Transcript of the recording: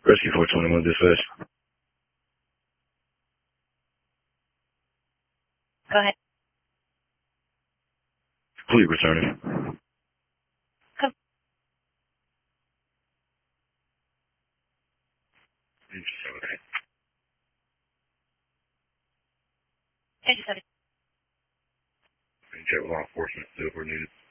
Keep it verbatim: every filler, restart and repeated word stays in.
Rescue four twenty-one dispatch. Go ahead. Fleet returning. Come. eighty-seven. Check law enforcement, still if we're needed.